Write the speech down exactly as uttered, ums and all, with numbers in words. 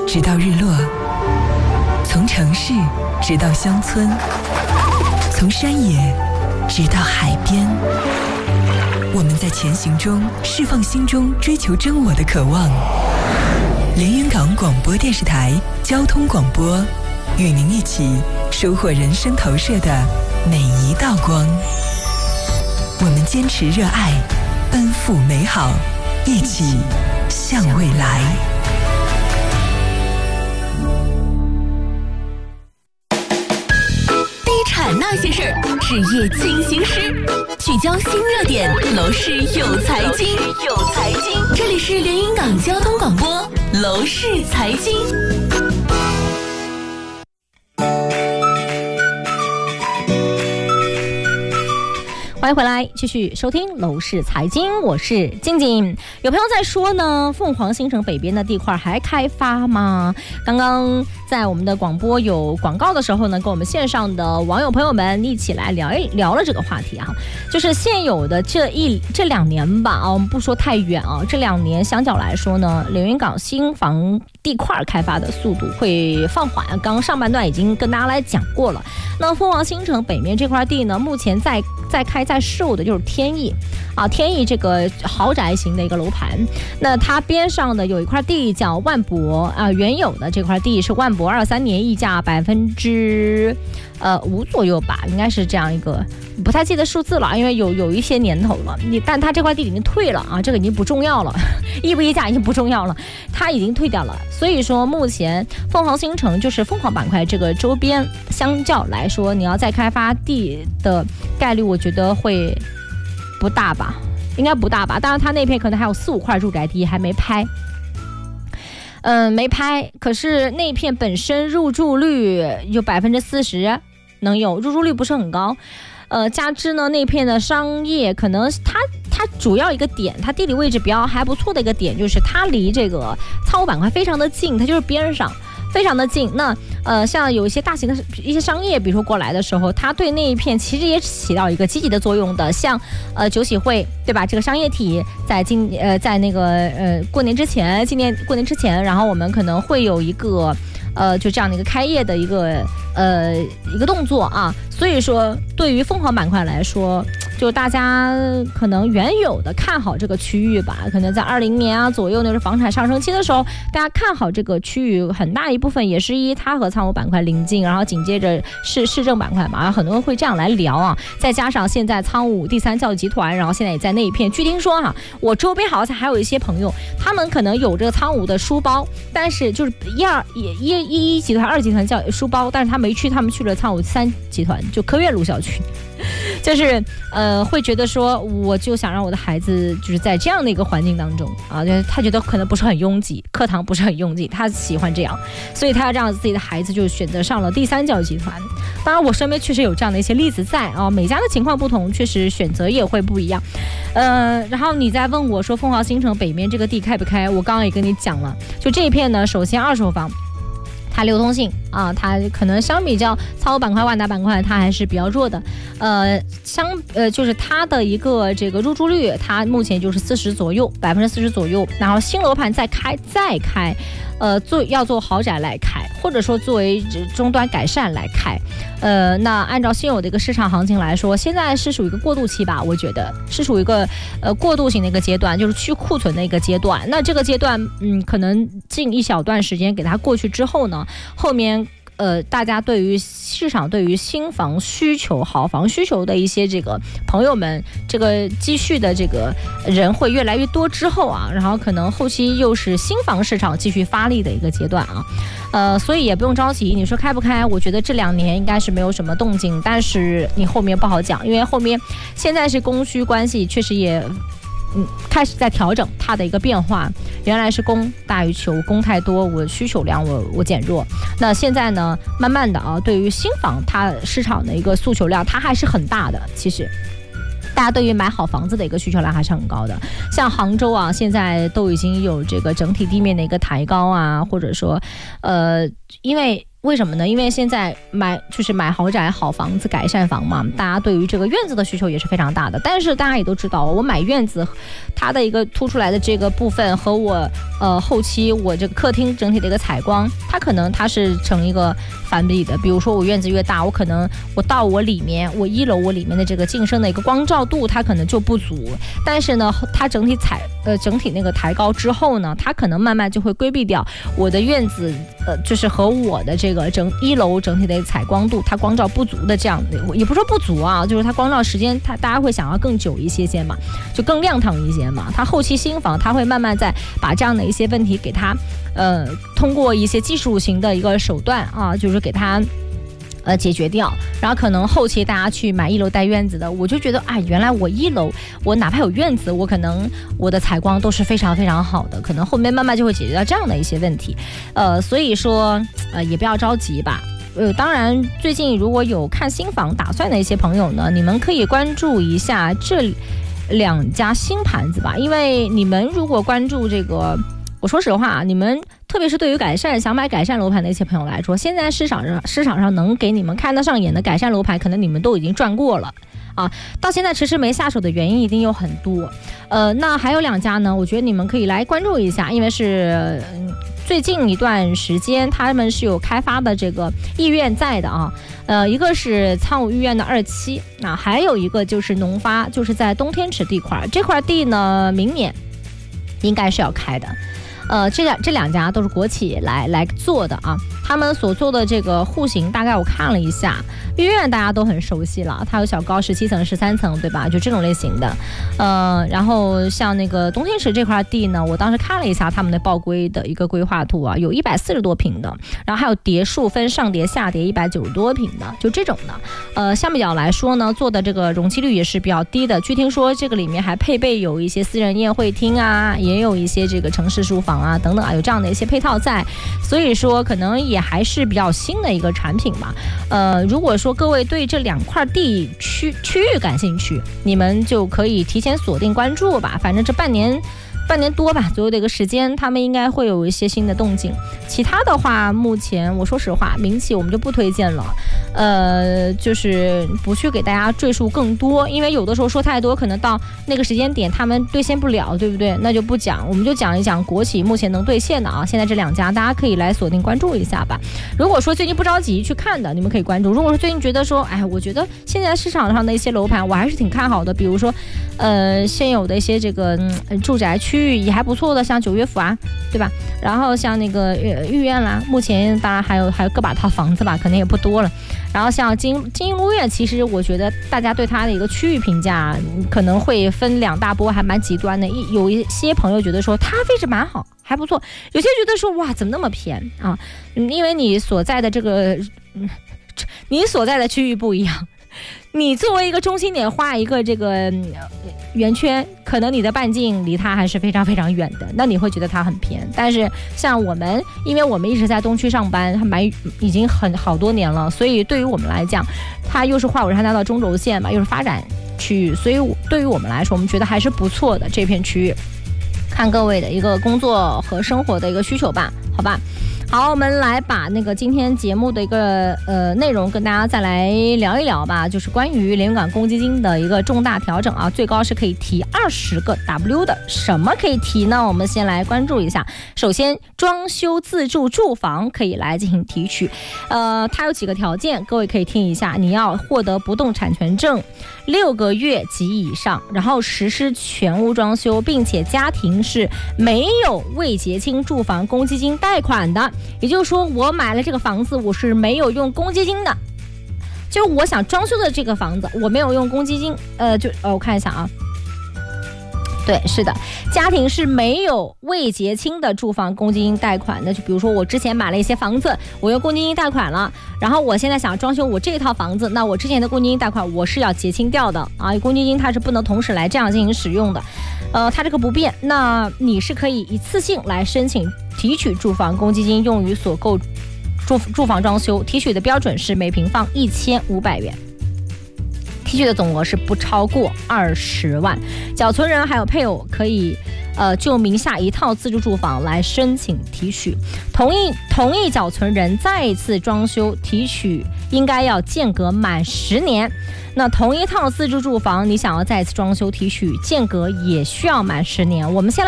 直到日落，从城市直到乡村，从山野直到海边，我们在前行中释放心中追求真我的渴望。连云港广播电视台交通广播，与您一起收获人生投射的每一道光。我们坚持热爱，奔赴美好，一起向未来。 地产那些事儿，置业进行时，聚焦新热点，楼市有财经，有财经。这里是连云港交通广播楼市财经。欢迎回来，继续收听楼市财经，我是静静。有朋友在说呢，凤凰新城北边的地块还开发吗？刚刚在我们的广播有广告的时候呢，跟我们线上的网友朋友们一起来聊一聊了这个话题啊，就是现有的这一这两年吧啊，我们不说太远啊，这两年相较来说呢，连云港新房地块开发的速度会放缓。刚刚上半段已经跟大家来讲过了。那凤凰新城北面这块地呢，目前在在开在售的就是天意啊，天意这个豪宅型的一个楼盘。那它边上的有一块地叫万博啊，原有的这块地是万博二三年溢价百分之呃五左右吧，应该是这样一个，不太记得数字了，因为有有一些年头了。你但它这块地已经退了啊，这个已经不重要了，溢不溢价已经不重要了，它已经退掉了。所以说目前凤凰新城就是凤凰板块这个周边，相较来说，你要再开发地的概率，我觉得会不大吧，应该不大吧。当然，它那片可能还有四五块住宅地还没拍。嗯，没拍，可是那片本身入住率有百分之四十，能有入住率不是很高。呃，加之呢，那片的商业可能它它主要一个点，它地理位置比较还不错的一个点，就是它离这个仓务板块非常的近，它就是边上。非常的近。那呃，像有一些大型的一些商业，比如说过来的时候，它对那一片其实也起到一个积极的作用的。像呃酒企会，对吧？这个商业体在今呃在那个呃过年之前，今年过年之前，然后我们可能会有一个呃就这样的一个开业的一个呃一个动作啊。所以说，对于凤凰板块来说，就大家可能原有的看好这个区域吧，可能在二零年啊左右，那是房产上升期的时候，大家看好这个区域，很大一部分也是依它和仓务板块临近，然后紧接着是市政板块嘛，很多人会这样来聊啊。再加上现在仓务第三教育集团，然后现在也在那一片。据听说哈、啊，我周边好像还有一些朋友，他们可能有这个仓务的书包，但是就是一二一一一集团、二集团教书包，但是他没去，他们去了仓务三集团，就科院路校区。就是呃，会觉得说，我就想让我的孩子就是在这样的一个环境当中啊，就是他觉得可能不是很拥挤，课堂不是很拥挤，他喜欢这样，所以他要让自己的孩子就选择上了第三教育集团。当然，我身边确实有这样的一些例子在啊，每家的情况不同，确实选择也会不一样。呃，然后你再问我说，凤凰新城北面这个地开不开？我刚刚也跟你讲了，就这一片呢，首先二手房。它流通性啊，它可能相比较仓务板块、万达板块，它还是比较弱的。呃，相呃就是它的一个这个入住率，它目前就是四十左右，百分之四十左右。然后新楼盘再开再开，呃，做要做豪宅来开，或者说作为终端改善来开。呃，那按照现有的一个市场行情来说，现在是属于一个过渡期吧，我觉得是属于一个呃过渡型的一个阶段，就是去库存的一个阶段。那这个阶段，嗯，可能近一小段时间给它过去之后呢，后面呃，大家对于市场对于新房需求、好房需求的一些这个朋友们，这个积蓄的这个人会越来越多之后啊，然后可能后期又是新房市场继续发力的一个阶段啊，呃，所以也不用着急。你说开不开？我觉得这两年应该是没有什么动静，但是你后面不好讲，因为后面现在是供需关系，确实也。嗯，开始在调整它的一个变化，原来是供大于求，供太多，我需求量我我减弱。那现在呢，慢慢的啊，对于新房它市场的一个诉求量，它还是很大的。其实，大家对于买好房子的一个需求量还是很高的。像杭州啊，现在都已经有这个整体地面的一个抬高啊，或者说，呃，因为。 为什么呢？因为现在买就是买豪宅、好房子、改善房嘛，大家对于这个院子的需求也是非常大的。但是大家也都知道，我买院子，它的一个凸出来的这个部分和我呃后期我这个客厅整体的一个采光，它可能它是成一个反比的。比如说我院子越大，我可能我到我里面，我一楼我里面的这个进深的一个光照度，它可能就不足。但是呢，它整体采呃整体那个抬高之后呢，它可能慢慢就会规避掉我的院子呃就是和我的这个整一楼整体的采光度，它光照不足的这样的，也不说不足啊，就是它光照时间，它大家会想要更久一些些嘛，就更亮堂一些嘛。它后期新房，它会慢慢再把这样的一些问题给它，呃，通过一些技术型的一个手段啊，就是给它。呃，解决掉，然后可能后期大家去买一楼带院子的，我就觉得啊，原来我一楼我哪怕有院子，我可能我的采光都是非常非常好的，可能后面慢慢就会解决掉这样的一些问题，呃，所以说呃也不要着急吧。呃，当然，最近如果有看新房打算的一些朋友呢，你们可以关注一下这两家新盘子吧，因为你们如果关注这个。我说实话啊，你们特别是对于改善想买改善楼盘的一些朋友来说，现在市场上市场上能给你们看得上眼的改善楼盘，可能你们都已经转过了啊。到现在迟迟没下手的原因一定有很多。呃，那还有两家呢，我觉得你们可以来关注一下，因为是、呃、最近一段时间他们是有开发的这个意愿在的啊。呃，一个是苍梧御苑的二期，那还有一个就是农发，就是在东天池地块，这块地呢，明年应该是要开的。呃，这两这两家都是国企来来做的啊，他们所做的这个户型大概我看了一下，御苑大家都很熟悉了，它有小高十七层、十三层，对吧？就这种类型的。呃，然后像那个东天池这块地呢，我当时看了一下他们的报规的一个规划图啊，有一百四十多平的，然后还有叠数分上叠、下叠一百九十多平的，就这种的。呃，相比较来说呢，做的这个容积率也是比较低的。据听说这个里面还配备有一些私人宴会厅啊，也有一些这个城市书房啊等等啊，有这样的一些配套在，所以说可能也还是比较新的一个产品嘛。呃，如果说各位对这两块地区区域感兴趣，你们就可以提前锁定关注吧。反正这半年半年多吧左右的一个时间，他们应该会有一些新的动静。其他的话，目前我说实话，民企我们就不推荐了，呃，就是不去给大家赘述更多，因为有的时候说太多，可能到那个时间点他们兑现不了，对不对？那就不讲，我们就讲一讲国企目前能兑现的啊。现在这两家大家可以来锁定关注一下吧。如果说最近不着急去看的，你们可以关注；如果说最近觉得说，哎，我觉得现在市场上的一些楼盘我还是挺看好的，比如说，呃，现有的一些这个、嗯、住宅区也还不错的，像九岳府啊，对吧？然后像那个呃御苑啦，目前当然还有还有个把套房子吧，可能也不多了。然后像金金鹰屋苑，其实我觉得大家对它的一个区域评价可能会分两大波，还蛮极端的。一有一些朋友觉得说它位置蛮好，还不错；有些觉得说哇怎么那么偏啊？嗯，因为你所在的这个，嗯、你所在的区域不一样。你作为一个中心点画一个这个圆圈，可能你的半径离它还是非常非常远的，那你会觉得它很偏。但是像我们，因为我们一直在东区上班，还蛮已经很好多年了，所以对于我们来讲，它又是华五山大道中轴线嘛，又是发展区域，所以对于我们来说，我们觉得还是不错的这片区域。看各位的一个工作和生活的一个需求吧，好吧。好，我们来把那个今天节目的一个呃内容跟大家再来聊一聊吧，就是关于连云港公积金的一个重大调整啊，最高是可以提二十个 W 的。什么可以提呢？我们先来关注一下。首先，装修自住住房可以来进行提取，呃，它有几个条件，各位可以听一下。你要获得不动产权证六个月及以上，然后实施全屋装修，并且家庭是没有未结清住房公积金贷款的。也就是说，我买了这个房子，我是没有用公积金的，就是我想装修的这个房子，我没有用公积金，呃，就呃，我看一下啊，对，是的，家庭是没有未结清的住房公积金贷款的。就比如说，我之前买了一些房子，我用公积金贷款了，然后我现在想装修我这套房子，那我之前的公积金贷款我是要结清掉的啊，公积金它是不能同时来这样进行使用的，呃，它这个不变，那你是可以一次性来申请提取住房公积金，用于所购住住房装修，提取的标准是每平方一千五百元。提取的总额是不超过二十万，缴存人还有配偶可以呃，就名下一套自住住房来申请提取。同意同意缴存人再次装修提取，应该要间隔满十年。那同一套自住住房，你想要再次装修提取，间隔也需要满十年。我们先来